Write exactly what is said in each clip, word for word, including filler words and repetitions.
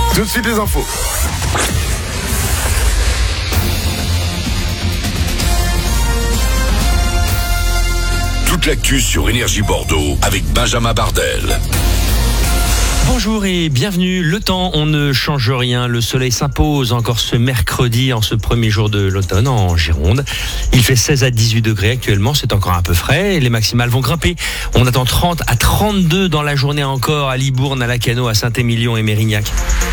Tout de suite les infos. Toute l'actu sur Énergie Bordeaux avec Benjamin Bardel. Bonjour et bienvenue. Le temps, on ne change rien. Le soleil s'impose encore ce mercredi, en ce premier jour de l'automne en Gironde. Il fait seize à dix-huit degrés actuellement, c'est encore un peu frais et les maximales vont grimper. On attend trente à trente-deux dans la journée encore à Libourne, à Lacanau, à Saint-Émilion et Mérignac.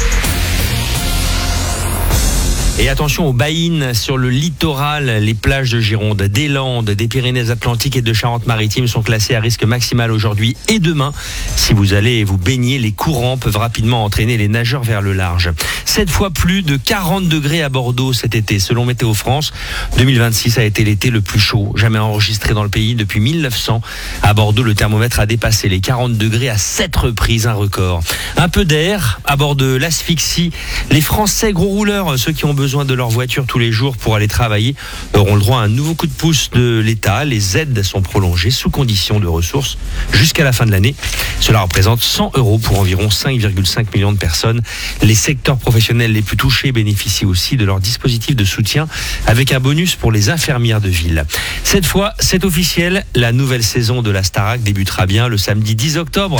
Et attention aux baïnes sur le littoral. Les plages de Gironde, des Landes, des Pyrénées-Atlantiques et de Charente-Maritime sont classées à risque maximal aujourd'hui et demain. Si vous allez vous baigner, les courants peuvent rapidement entraîner les nageurs vers le large. Cette fois plus de quarante degrés à Bordeaux cet été. Selon Météo France, deux mille vingt-six a été l'été le plus chaud jamais enregistré dans le pays depuis mille neuf cents. À Bordeaux, le thermomètre a dépassé les quarante degrés à sept reprises, un record. Un peu d'air à bord de l'asphyxie. Les Français gros rouleurs, ceux qui ont besoin de leur voiture tous les jours pour aller travailler, auront le droit à un nouveau coup de pouce de l'État. Les aides sont prolongées sous condition de ressources jusqu'à la fin de l'année. Cela représente cent euros pour environ cinq virgule cinq millions de personnes. Les secteurs professionnels les plus touchés bénéficient aussi de leur dispositif de soutien avec un bonus pour les infirmières de ville. Cette fois, c'est officiel, la nouvelle saison de la Starac débutera bien le samedi dix octobre.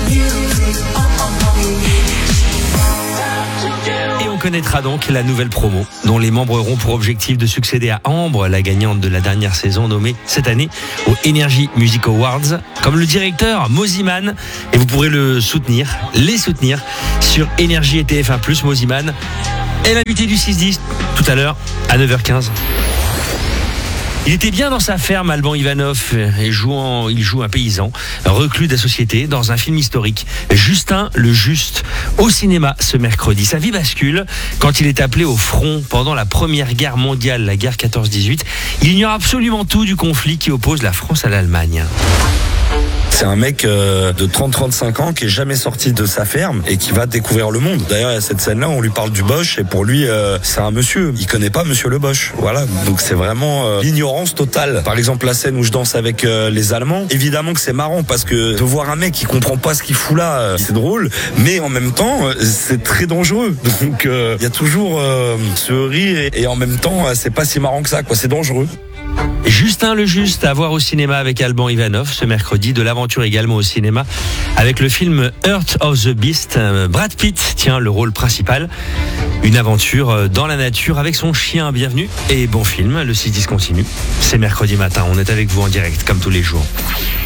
On connaîtra donc la nouvelle promo, dont les membres auront pour objectif de succéder à Ambre, la gagnante de la dernière saison nommée cette année aux Energy Music Awards, comme le directeur Moziman. Et vous pourrez le soutenir, les soutenir sur Énergie et T F un plus. Moziman est l'invité du six dix tout à l'heure à neuf heures quinze. Il était bien dans sa ferme, Alban Ivanov, et jouant, il joue un paysan, reclus de la société, dans un film historique. Justin le Juste, au cinéma ce mercredi. Sa vie bascule quand il est appelé au front pendant la Première Guerre mondiale, la guerre quatorze dix-huit. Il ignore absolument tout du conflit qui oppose la France à l'Allemagne. C'est un mec euh, de trente à trente-cinq ans qui est jamais sorti de sa ferme et qui va découvrir le monde. D'ailleurs, il y a cette scène-là, on lui parle du Bosch et pour lui, euh, c'est un monsieur. Il connaît pas Monsieur le Bosch. Voilà, donc c'est vraiment euh, l'ignorance totale. Par exemple, la scène où je danse avec euh, les Allemands, évidemment que c'est marrant parce que de voir un mec qui comprend pas ce qu'il fout là, euh, c'est drôle, mais en même temps, euh, c'est très dangereux. Donc il euh, y a toujours euh, ce rire et, et en même temps, euh, c'est pas si marrant que ça, quoi. C'est dangereux. Justin le Juste à voir au cinéma avec Alban Ivanov ce mercredi, de l'aventure également au cinéma avec le film Heart of the Beast. Brad Pitt tient le rôle principal, une aventure dans la nature avec son chien. Bienvenue et bon film, le six dix continue. C'est mercredi matin, on est avec vous en direct comme tous les jours.